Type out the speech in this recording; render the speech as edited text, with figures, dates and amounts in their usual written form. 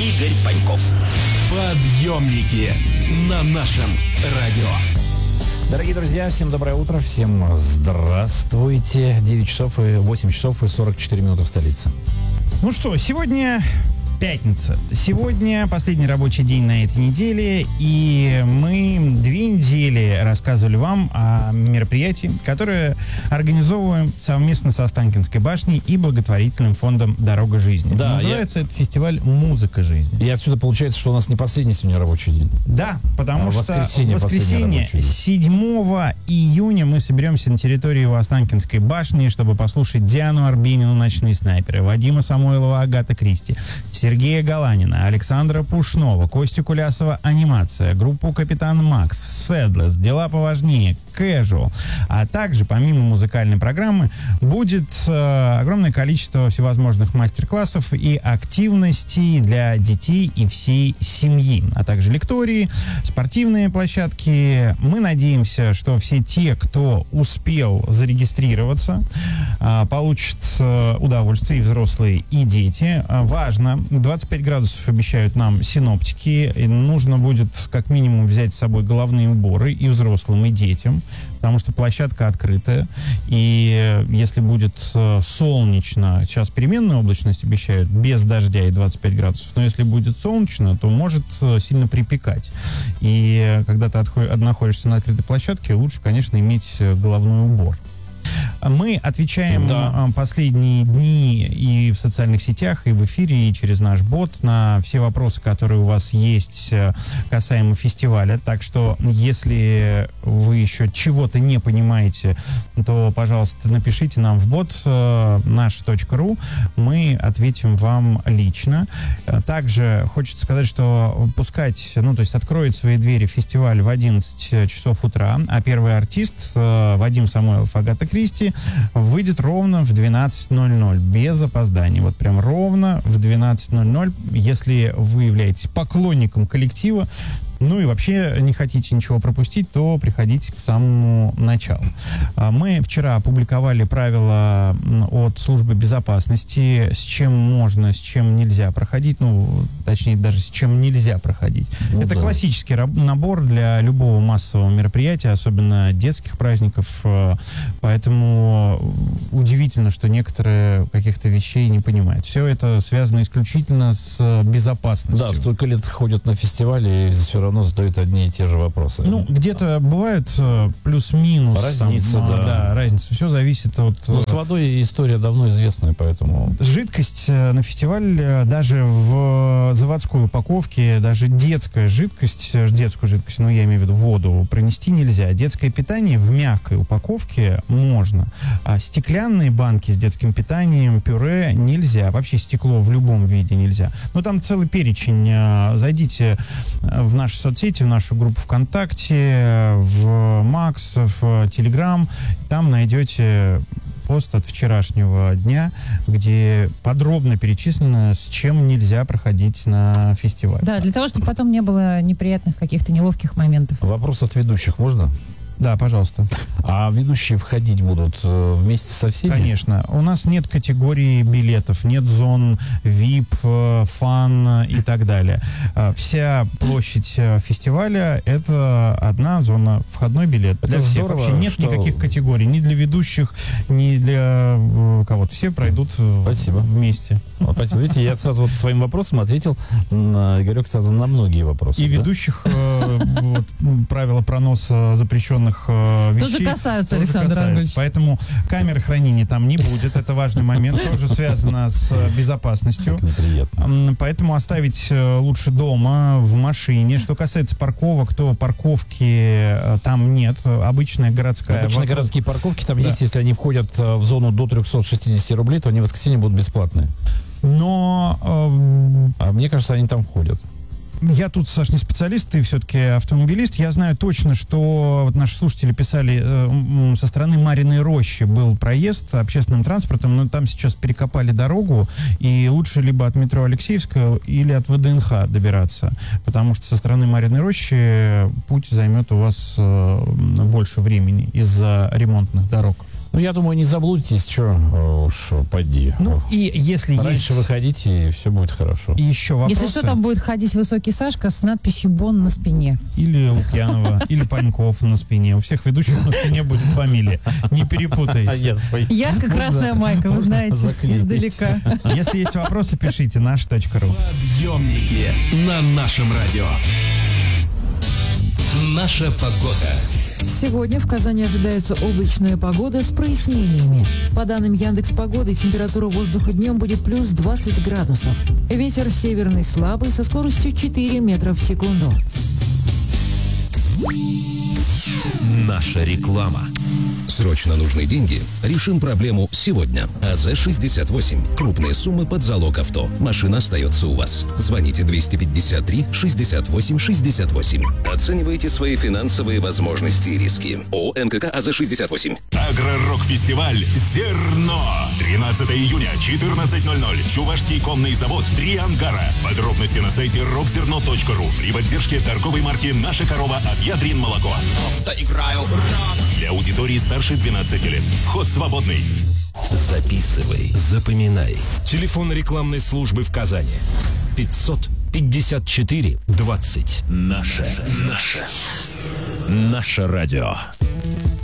Игорь Паньков. Подъемники на нашем радио. Дорогие друзья, всем доброе утро, всем здравствуйте. 9 часов и 8 часов и 44 минуты в столице. Ну что, сегодня пятница. Сегодня последний рабочий день на этой неделе, и мы 2 недели рассказывали вам о мероприятии, которое организовываем совместно со Останкинской башней и благотворительным фондом «Дорога жизни». Да, называется это фестиваль «Музыка жизни». И отсюда получается, что у нас не последний сегодня рабочий день. Да, потому что воскресенье, в воскресенье 7 июня мы соберемся на территории его Останкинской башни, чтобы послушать Диану Арбенину «Ночные снайперы», Вадима Самойлова «Агата Кристи», Сергея Галанина, Александра Пушнова, Костю Кулясова «Анимация», группу «Капитан Макс», «Седлес», «Дела поважнее», «Casual». А также, помимо музыкальной программы, будет огромное количество всевозможных мастер-классов и активностей для детей и всей семьи, а также лектории, спортивные площадки. Мы надеемся, что все те, кто успел зарегистрироваться, получат удовольствие, и взрослые, и дети. Важно, 25 градусов обещают нам синоптики, и нужно будет как минимум взять с собой головные уборы и взрослым, и детям, потому что площадка открытая, и если будет солнечно, сейчас переменная облачность обещают, без дождя и 25 градусов, но если будет солнечно, то может сильно припекать. И когда ты находишься на открытой площадке, лучше, конечно, иметь головной убор. Мы отвечаем последние дни и в социальных сетях, и в эфире, и через наш бот на все вопросы, которые у вас есть касаемо фестиваля. Так что, если вы еще чего-то не понимаете, то, пожалуйста, напишите нам в бот наш.ру, мы ответим вам лично. Также хочется сказать, что то есть откроет свои двери фестиваль в 11 часов утра, а первый артист Вадим Самойлов, Агата Кристи, выйдет ровно в 12:00, без опозданий. Вот прям ровно в 12:00. Если вы являетесь поклонником коллектива, ну и вообще не хотите ничего пропустить, то приходите к самому началу. Мы вчера опубликовали правила от службы безопасности, с чем можно, с чем нельзя проходить, точнее, даже с чем нельзя проходить. Это классический набор для любого массового мероприятия, особенно детских праздников, поэтому удивительно, что некоторые каких-то вещей не понимают. Все это связано исключительно с безопасностью. Да, столько лет ходят на фестивале и все равно задают одни и те же вопросы. Где-то бывают плюс-минус. Разница, разница. Все зависит от... с водой история давно известная, поэтому... Жидкость на фестиваль, даже в заводской упаковке, даже детскую жидкость, я имею в виду воду, пронести нельзя. Детское питание в мягкой упаковке можно. А стеклянные банки с детским питанием, пюре нельзя. Вообще стекло в любом виде нельзя. Но там целый перечень. Зайдите в наши соцсети, в нашу группу ВКонтакте, в Макс, в Телеграм. Там найдете пост от вчерашнего дня, где подробно перечислено, с чем нельзя проходить на фестиваль. Да, для того, чтобы потом не было неприятных каких-то неловких моментов. Вопрос от ведущих можно? Да, пожалуйста. А ведущие входить будут вместе со всеми? Конечно. У нас нет категории билетов, нет зон VIP, фан и так далее. Вся площадь фестиваля — это одна зона, входной билет для всех. Здорово, вообще нет никаких категорий, ни для ведущих, ни для кого-то. Все пройдут вместе. Спасибо. Видите, я сразу своим вопросом ответил, Игорек, сразу на многие вопросы. И ведущих правила проноса запрещенных вещей тоже касаются, Александр Арнольдович. Поэтому камеры хранения там не будет. Это важный момент. Тоже связано с безопасностью. Неприятно. Поэтому оставить лучше дома, в машине. Что касается парковок, то парковки там нет. Обычная городская. Обычные городские парковки там есть. Если они входят в зону до 360 рублей, то они в воскресенье будут бесплатные. Но... А мне кажется, они там входят. Я тут, Саш, не специалист, ты все-таки автомобилист. Я знаю точно, что вот наши слушатели писали, со стороны Мариной Рощи был проезд общественным транспортом, но там сейчас перекопали дорогу, и лучше либо от метро Алексеевская или от ВДНХ добираться, потому что со стороны Мариной Рощи путь займет у вас больше времени из-за ремонтных дорог. Ну, я думаю, не заблудитесь, что уж поди. Ну, и если Раньше есть... выходите, и все будет хорошо. И еще вопросы. Если что, там будет ходить высокий Сашка с надписью «Бон» на спине. Или Лукьянова, или Паньков на спине. У всех ведущих на спине будет фамилия. Не перепутайте. Ярко красная майка, вы знаете, издалека. Если есть вопросы, пишите наш.ру. Подъемники на нашем радио. Наша погода. Сегодня в Казани ожидается облачная погода с прояснениями. По данным Яндекс.Погоды, температура воздуха днем будет плюс 20 градусов. Ветер северный слабый со скоростью 4 метра в секунду. Наша реклама. Срочно нужны деньги? Решим проблему сегодня. АЗ-68. Крупные суммы под залог авто. Машина остается у вас. Звоните 253-68-68. Оценивайте свои финансовые возможности и риски. ООО НКК АЗ-68. Агророк-фестиваль «Зерно». 13 июня, 14:00. Чувашский конный завод «Три ангара». Подробности на сайте rockzerno.ru при поддержке торговой марки «Наша корова» от Ядрин молоко. Для аудитории старше 12 лет. Вход свободный. Записывай, запоминай. Телефон рекламной службы в Казани. 554 20. Наше радио.